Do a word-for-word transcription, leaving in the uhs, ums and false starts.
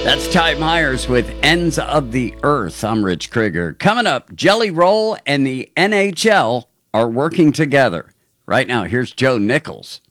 That's Ty Myers with Ends of the Earth. I'm Rich Krieger. Coming up, Jelly Roll and the N H L are working together. Right now, here's Joe Nichols.